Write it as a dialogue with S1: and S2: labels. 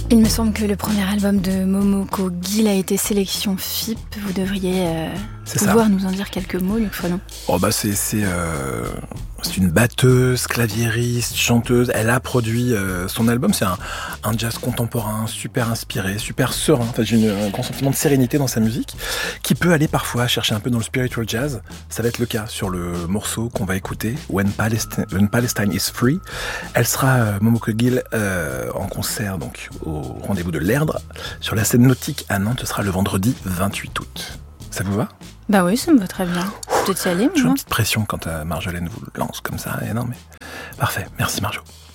S1: Il me semble que le premier album de Momoko Gil a été sélection FIP. Vous devriez pouvoir nous en dire quelques mots, Luc Fredon.
S2: C'est une batteuse, claviériste, chanteuse. Elle a produit son album. C'est un jazz contemporain, super inspiré, super serein. Enfin, j'ai un grand sentiment de sérénité dans sa musique, qui peut aller parfois chercher un peu dans le spiritual jazz. Ça va être le cas sur le morceau qu'on va écouter, When Palestine is Free. Elle sera, Momoko Gil, en concert donc au rendez-vous de l'Erdre, sur la scène nautique à Nantes. Ce sera le vendredi 28 août. Ça vous va ?
S1: Bah oui, ça me va très bien. Peut-être y aller,
S2: J'ai une petite pression quand Marjolaine vous lance comme ça. Et non, mais parfait. Merci Marjo.